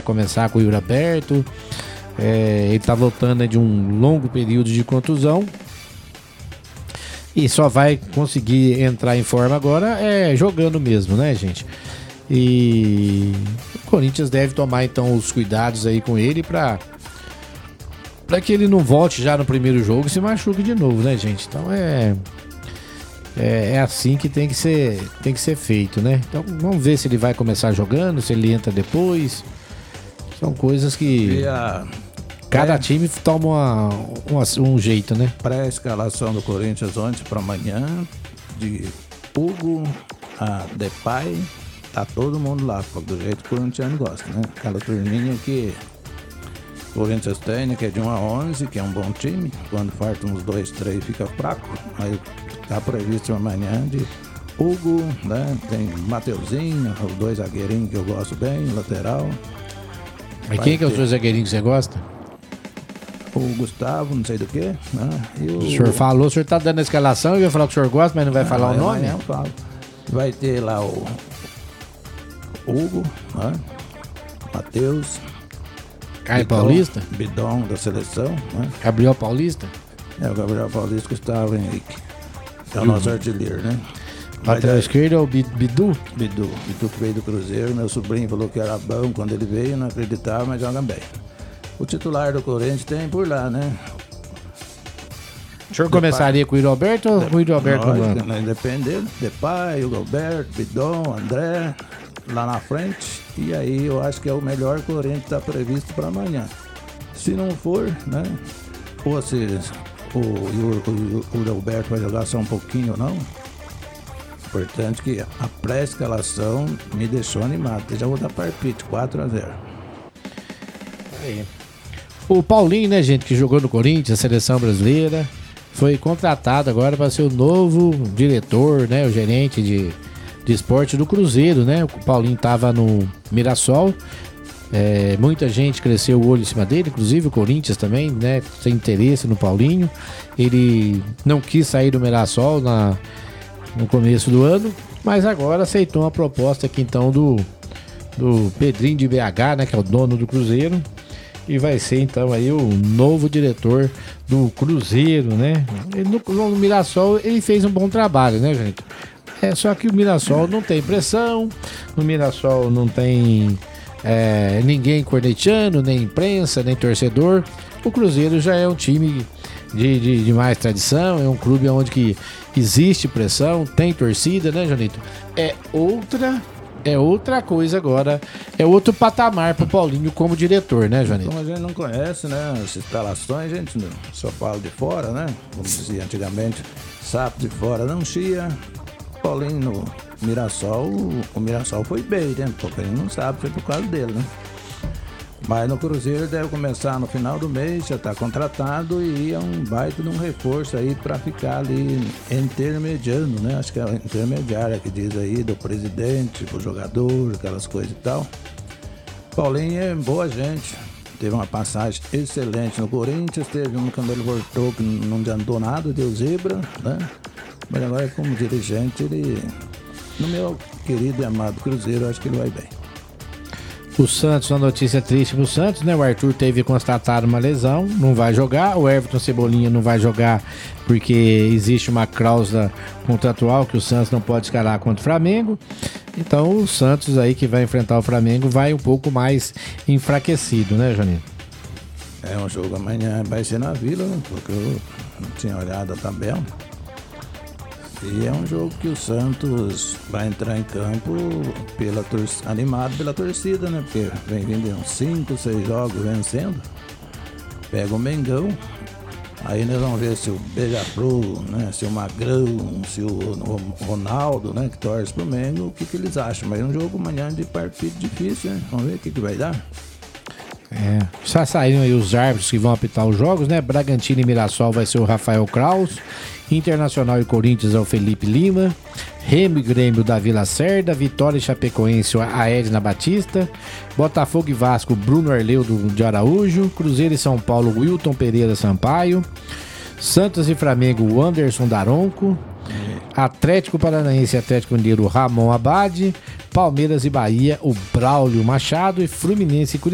começar com o Yuri Alberto. Ele tá voltando de um longo período de contusão. E só vai conseguir entrar em forma agora jogando mesmo, né, gente? E o Corinthians deve tomar então os cuidados aí com ele pra que ele não volte já no primeiro jogo e se machuque de novo, né, gente? Então é assim que tem que ser feito, né? Então vamos ver se ele vai começar jogando, se ele entra depois. São coisas que cada time toma um jeito, né? Pré-escalação do Corinthians ontem para amanhã, de Hugo a Depay, tá todo mundo lá, do jeito que o Corinthians gosta, né? Aquela turminha que o Corinthians tem, né, que é de 1 a 11, que é um bom time. Quando faltam uns 2, 3 fica fraco, mas tá previsto amanhã de Hugo, né? Tem Mateuzinho, os 2 zagueirinhos que eu gosto bem, lateral. Mas quem que é os 2 zagueirinhos que você gosta? O Gustavo, não sei do que, né? O senhor falou, o senhor tá dando a escalação, eu ia falar que o senhor gosta, mas não vai falar o nome? Eu falo. Vai ter lá o Hugo, né? Matheus, Caio Paulista? Bidon da seleção, né? Gabriel Paulista? O Gabriel Paulista, Gustavo Henrique. É o nosso artilheiro, né? Lateral esquerdo é o Bidu? Bidu que veio do Cruzeiro. Meu sobrinho falou que era bom quando ele veio, não acreditava, mas joga bem. O titular do Corinthians tem por lá, né? O senhor começaria com o Yuri Alberto ou com o Yuri Alberto? Depende dele. Depay, o Alberto, Bidon, André, lá na frente. E aí eu acho que é o melhor Corinthians que está previsto para amanhã. Se não for, né? Ou se o Alberto vai jogar só um pouquinho ou não. Importante que a pré-escalação me deixou animado. Eu já vou dar palpite, 4-0. Aí. O Paulinho, né, gente, que jogou no Corinthians, a seleção brasileira, foi contratado agora para ser o novo diretor, né, o gerente de esporte do Cruzeiro, né? O Paulinho estava no Mirassol, muita gente cresceu o olho em cima dele, inclusive o Corinthians também, né, tem interesse no Paulinho. Ele não quis sair do Mirassol no começo do ano, mas agora aceitou uma proposta aqui então do Pedrinho de BH, né, que é o dono do Cruzeiro. E vai ser então aí o novo diretor do Cruzeiro, né? No Mirassol ele fez um bom trabalho, né, gente? Só que o Mirassol não tem pressão, no Mirassol não tem ninguém cornetando, nem imprensa, nem torcedor. O Cruzeiro já é um time de mais tradição, é um clube onde que existe pressão, tem torcida, né, Janito? É outra coisa agora, é outro patamar pro Paulinho como diretor, né, Janito? Como a gente não conhece, né, as instalações, a gente só fala de fora, né? Como dizia antigamente, sapo de fora não chia. Paulinho no Mirassol, o Mirassol foi bem, né? Porque ele não sabe, foi por causa dele, né? Mas no Cruzeiro deve começar no final do mês, já está contratado e é um baita de um reforço aí para ficar ali intermediando, né? Acho que é a intermediária que diz aí do presidente, pro jogador, aquelas coisas e tal. Paulinho é boa gente, teve uma passagem excelente no Corinthians, teve um quando ele voltou que não andou nada, deu zebra, né? Mas agora como dirigente, ele, no meu querido e amado Cruzeiro, acho que ele vai bem. O Santos, uma notícia triste pro Santos, né? O Arthur teve constatado uma lesão, não vai jogar. O Everton Cebolinha não vai jogar porque existe uma cláusula contratual que o Santos não pode escalar contra o Flamengo. Então o Santos aí que vai enfrentar o Flamengo vai um pouco mais enfraquecido, né, Janine? É um jogo amanhã, vai ser na Vila, né? Porque eu não tinha olhado a tabela. E é um jogo que o Santos vai entrar em campo animado pela torcida, né? Porque vem vindo uns 5, 6 jogos vencendo. Pega o Mengão. Aí nós vamos ver se o Beija-Flor, né? Se o Magrão, se o Ronaldo, né? Que torce pro Mengo, o que eles acham. Mas é um jogo amanhã de partido difícil, né? Vamos ver o que vai dar. Já saíram aí os árbitros que vão apitar os jogos, né? Bragantino e Mirassol vai ser o Rafael Kraus. Internacional e Corinthians é o Felipe Lima. Remo e Grêmio da Vila Cerda. Vitória e Chapecoense a Edna Batista. Botafogo e Vasco Bruno Arleu de Araújo. Cruzeiro e São Paulo Wilton Pereira Sampaio. Santos e Flamengo Anderson Daronco. Atlético Paranaense e Atlético Mineiro Ramon Abad. Palmeiras e Bahia o Braulio Machado. E Fluminense e Curitiba